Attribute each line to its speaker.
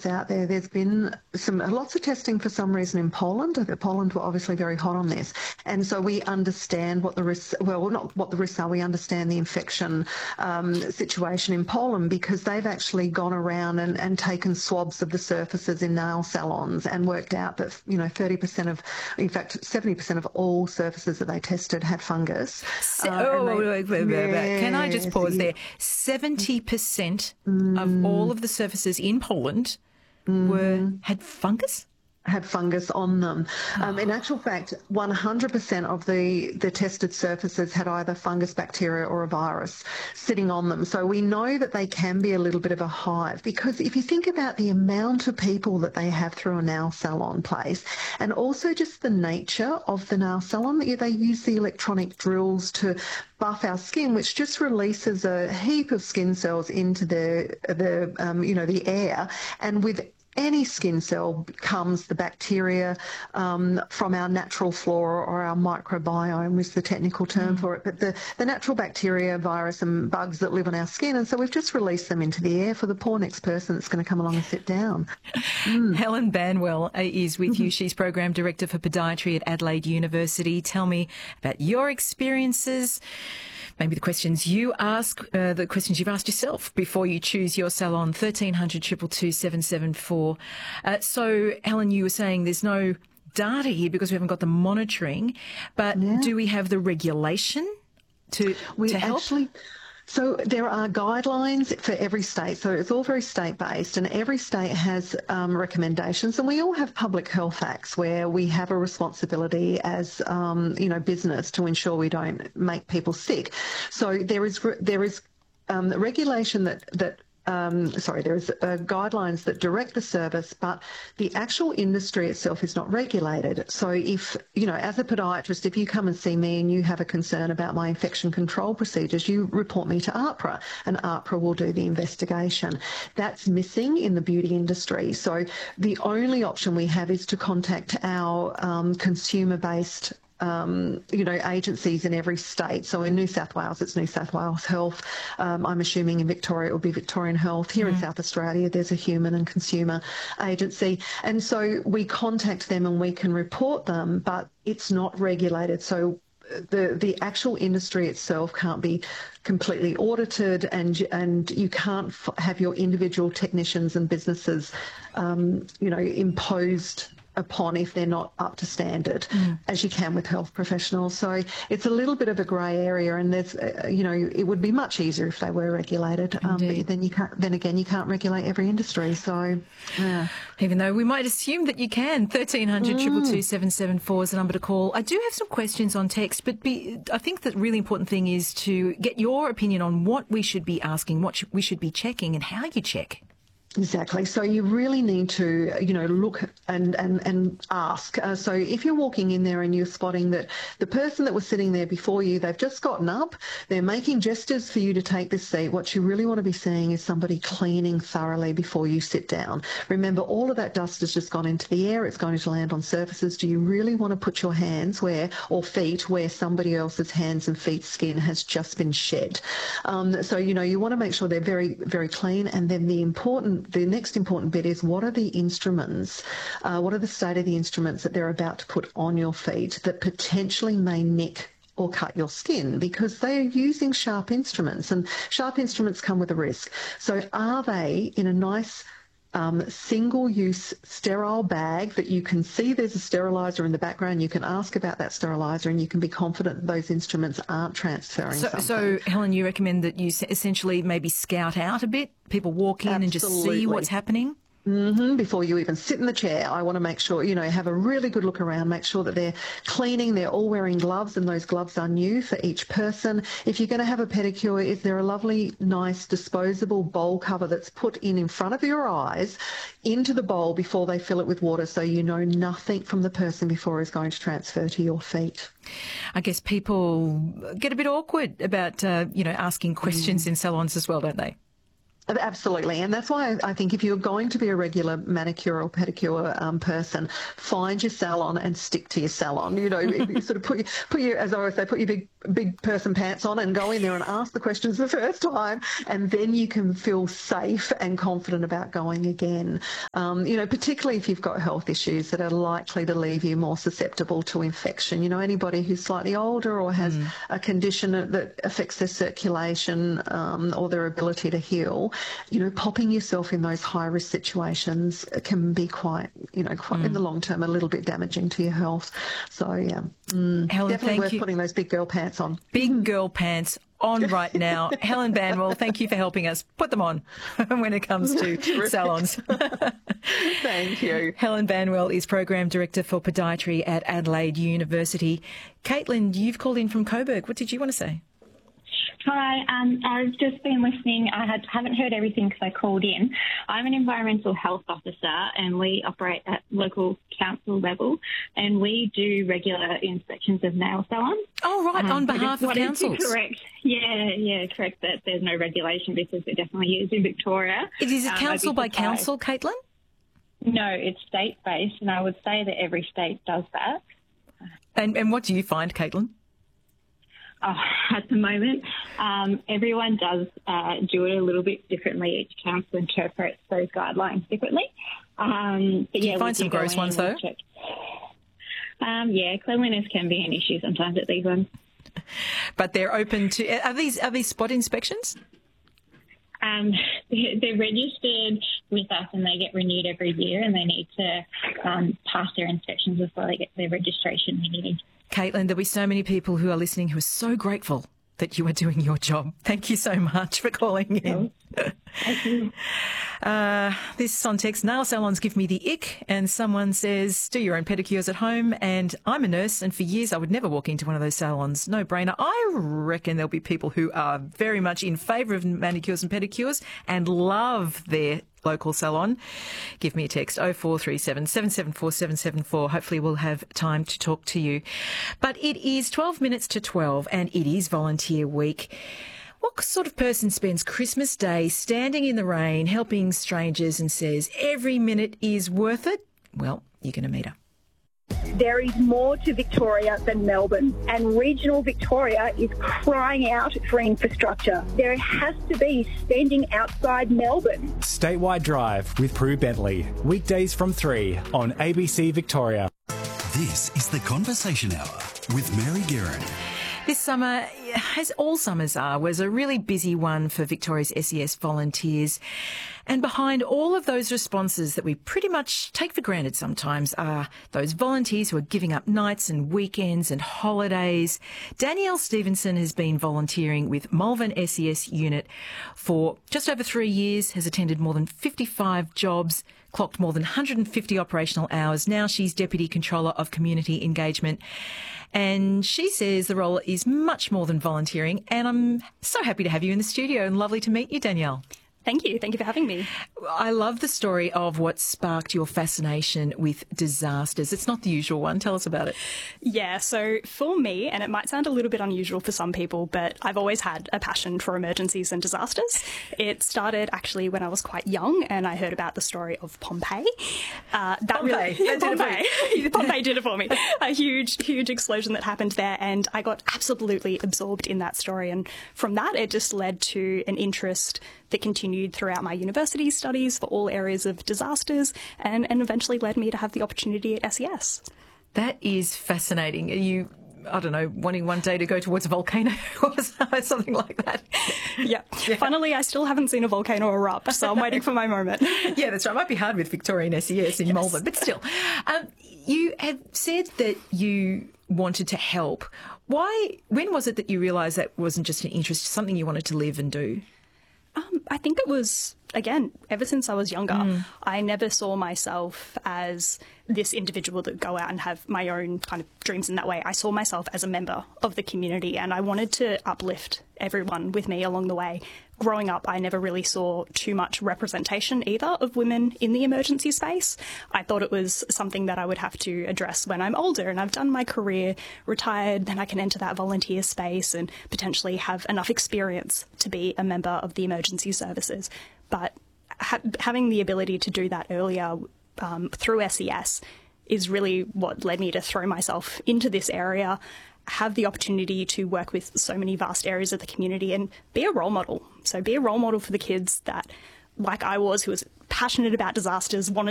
Speaker 1: that's out there. There's been lots of testing for some reason in Poland. Poland were obviously very hot on this. And so we understand what the risks, well, not what the risks are, we understand the infection situation in Poland, because they've actually gone around and taken swabs of the surfaces in nail salons and worked out that, 30% of, in fact, 70% of all surfaces that they tested had fungus.
Speaker 2: Can I just pause there? 70% of all of the surfaces in Poland had fungus?
Speaker 1: Had fungus on them. In actual fact, 100% of the tested surfaces had either fungus, bacteria or a virus sitting on them. So we know that they can be a little bit of a hive, because if you think about the amount of people that they have through a nail salon place, and also just the nature of the nail salon, they use the electronic drills to buff our skin, which just releases a heap of skin cells into the air, and with any skin cell comes the bacteria from our natural flora, or our microbiome is the technical term for it, but the natural bacteria, virus and bugs that live on our skin. And so we've just released them into the air for the poor next person that's going to come along and sit down.
Speaker 2: Helen Banwell is with you. She's Program Director for Podiatry at Adelaide University. Tell me about your experiences. Maybe the questions you ask, the questions you've asked yourself before you choose your salon. 1300 222 774. So, Helen, you were saying there's no data here because we haven't got the monitoring, but do we have the regulation to help?
Speaker 1: So there are guidelines for every state. So it's all very state-based, and every state has recommendations. And we all have public health acts where we have a responsibility as, business to ensure we don't make people sick. So there is regulation there is guidelines that direct the service, but the actual industry itself is not regulated. So if, as a podiatrist, if you come and see me and you have a concern about my infection control procedures, you report me to AHPRA, and AHPRA will do the investigation. That's missing in the beauty industry. So the only option we have is to contact our consumer-based agencies in every state. So in New South Wales, it's New South Wales Health. I'm assuming in Victoria it will be Victorian Health. Here in South Australia, there's a human and consumer agency. And so we contact them and we can report them, but it's not regulated. So the actual industry itself can't be completely audited, and you can't have your individual technicians and businesses, imposed upon if they're not up to standard, as you can with health professionals. So it's a little bit of a grey area, and there's, it would be much easier if they were regulated. But then you can't regulate every industry. So,
Speaker 2: even though we might assume that you can, 1300 222 774 is the number to call. I do have some questions on text, but I think the really important thing is to get your opinion on what we should be asking, what we should be checking, and how you check.
Speaker 1: Exactly. So you really need to, look and ask. So if you're walking in there and you're spotting that the person that was sitting there before you, they've just gotten up, they're making gestures for you to take this seat, what you really want to be seeing is somebody cleaning thoroughly before you sit down. Remember, all of that dust has just gone into the air. It's going to land on surfaces. Do you really want to put your hands or feet where somebody else's hands and feet skin has just been shed? So, you want to make sure they're very, very clean. And then the next important bit is, what are the instruments, what are the state of the instruments that they're about to put on your feet that potentially may nick or cut your skin, because they're using sharp instruments, and sharp instruments come with a risk. So are they in a nice single-use sterile bag that you can see there's a sterilizer in the background? You can ask about that sterilizer, and you can be confident that those instruments aren't transferring something.
Speaker 2: So, Helen, you recommend that you essentially maybe scout out a bit, people walk in and just see what's happening?
Speaker 1: Before you even sit in the chair, I want to make sure, have a really good look around, make sure that they're cleaning, they're all wearing gloves, and those gloves are new for each person. If you're going to have a pedicure, is there a lovely, nice, disposable bowl cover that's put in front of your eyes into the bowl before they fill it with water, so nothing from the person before is going to transfer to your feet?
Speaker 2: I guess people get a bit awkward about, asking questions in salons as well, don't they?
Speaker 1: Absolutely. And that's why I think if you're going to be a regular manicure or pedicure person, find your salon and stick to your salon. You know, you sort of put your, as I always say, put your big person pants on and go in there and ask the questions the first time, and then you can feel safe and confident about going again. You know, particularly if you've got health issues that are likely to leave you more susceptible to infection. You know, anybody who's slightly older or has a condition that affects their circulation or their ability to heal, you know, popping yourself in those high-risk situations can be quite in the long term, a little bit damaging to your health. So, yeah,
Speaker 2: Helen,
Speaker 1: definitely worth putting those big girl pants on.
Speaker 2: Big girl pants on right now. Helen Banwell, thank you for helping us put them on when it comes to salons.
Speaker 1: Thank you.
Speaker 2: Helen Banwell is Program Director for Podiatry at Adelaide University. Caitlin, you've called in from Coburg. What did you want to say?
Speaker 3: Hi, I've just been listening. I haven't heard everything because I called in. I'm an environmental health officer and we operate at local council level, and we do regular inspections of nail salons.
Speaker 2: Oh, right, on behalf of councils.
Speaker 3: Correct. Yeah, correct that there's no regulation because it definitely is in Victoria.
Speaker 2: Is it council by council, Caitlin?
Speaker 3: No, it's state-based, and I would say that every state does that.
Speaker 2: And what do you find, Caitlin?
Speaker 3: At the moment, everyone does do it a little bit differently. Each council interprets those guidelines differently. Do you
Speaker 2: find some gross ones, though?
Speaker 3: Yeah, cleanliness can be an issue sometimes at these ones.
Speaker 2: But they're open to... Are these spot inspections?
Speaker 3: They're registered with us and they get renewed every year, and they need to pass their inspections before they get their registration renewed.
Speaker 2: Caitlin, there'll be so many people who are listening who are so grateful that you are doing your job. Thank you so much for calling in.
Speaker 3: Thank you.
Speaker 2: This on text, nail salons give me the ick, and someone says, do your own pedicures at home. And I'm a nurse, and for years I would never walk into one of those salons. No brainer. I reckon there'll be people who are very much in favour of manicures and pedicures and love their local salon. Give me a text, 0437 774 774. Hopefully we'll have time to talk to you. But it is 12 minutes to 12 and it is Volunteer Week. What sort of person spends Christmas Day standing in the rain, helping strangers and says every minute is worth it? Well, you're going to meet her.
Speaker 4: There is more to Victoria than Melbourne, and regional Victoria is crying out for infrastructure. There has to be spending outside Melbourne.
Speaker 5: Statewide Drive with Prue Bentley, weekdays from 3 on ABC Victoria.
Speaker 6: This is the Conversation Hour with Mary Guerin.
Speaker 2: This summer, as all summers are, was a really busy one for Victoria's SES volunteers. And behind all of those responses that we pretty much take for granted sometimes are those volunteers who are giving up nights and weekends and holidays. Danielle Stevenson has been volunteering with Malvern SES unit for just over 3 years, has attended more than 55 jobs, clocked more than 150 operational hours. Now she's Deputy Controller of Community Engagement. And she says the role is much more than volunteering. And I'm so happy to have you in the studio and lovely to meet you, Danielle.
Speaker 7: Thank you. Thank you for having me.
Speaker 2: I love the story of what sparked your fascination with disasters. It's not the usual one. Tell us about it.
Speaker 7: Yeah, so for me, and it might sound a little bit unusual for some people, but I've always had a passion for emergencies and disasters. It started actually when I was quite young and I heard about the story of Pompeii. Pompeii did it for me. A huge explosion that happened there, and I got absolutely absorbed in that story. And from that, it just led to an interest that continued throughout my university studies for all areas of disasters and eventually led me to have the opportunity at SES.
Speaker 2: That is fascinating. Are you, I don't know, wanting one day to go towards a volcano or something like that?
Speaker 7: Yeah. Funnily, I still haven't seen a volcano erupt, so I'm waiting for my moment.
Speaker 2: Yeah, that's right. It might be hard with Victorian SES in Malvern, but still. You have said that you wanted to help. When was it that you realised that wasn't just an interest, something you wanted to live and do?
Speaker 7: I think it was, again, ever since I was younger, I never saw myself as this individual that would go out and have my own kind of dreams in that way. I saw myself as a member of the community and I wanted to uplift everyone with me along the way. Growing up, I never really saw too much representation either of women in the emergency space. I thought it was something that I would have to address when I'm older and I've done my career, retired, then I can enter that volunteer space and potentially have enough experience to be a member of the emergency services. but having the ability to do that earlier through SES is really what led me to throw myself into this area, have the opportunity to work with so many vast areas of the community and be a role model. So be a role model for the kids that, like I was, who was passionate about disasters, wanted